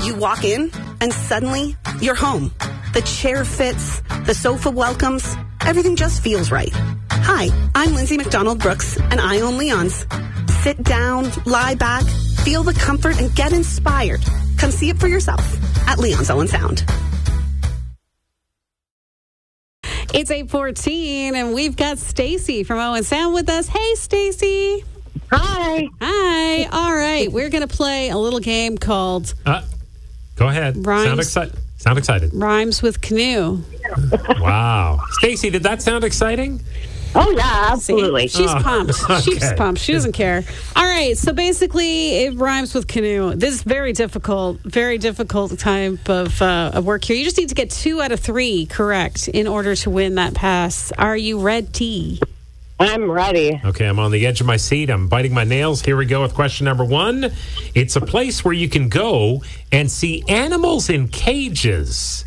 You walk in, and suddenly, you're home. The chair fits, the sofa welcomes, everything just feels right. Hi, I'm Lindsay McDonald Brooks, and I own Leon's. Sit down, lie back, feel the comfort, and get inspired. Come see it for yourself at Leon's Owen Sound. It's 8:14, and we've got Stacy from Owen Sound with us. Hey, Stacy. Hi. Hi. All right, we're going to play a little game called Go ahead. Sound excited. Rhymes with Canoe. Wow. Stacy, did that sound exciting? Oh, yeah, absolutely. She's pumped. Okay. She's pumped. She doesn't care. All right, so basically, it rhymes with canoe. This is very difficult type of work here. You just need to get 2 out of 3 correct in order to win that pass. Are you ready? I'm ready. Okay, I'm on the edge of my seat. I'm biting my nails. Here we go with question number 1. It's a place where you can go and see animals in cages.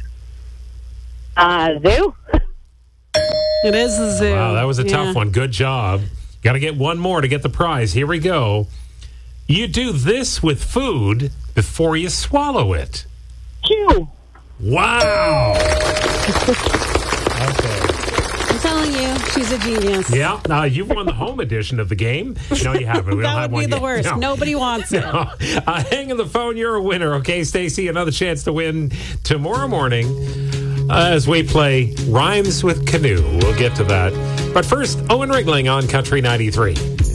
Zoo? It is a zoo. Wow, that was a tough one. Good job. Got to get one more to get the prize. Here we go. You do this with food before you swallow it. Chew. Wow. Okay. I'm telling you, she's a genius. Yeah, you've won the home edition of the game. No, you haven't. We don't That have would be one the yet. worst. No. Nobody wants it. No. Hang on the phone. You're a winner. Okay, Stacey, another chance to win tomorrow morning as we play Rhymes with Canoe. We'll get to that. But first, Owen Ringling on Country 93.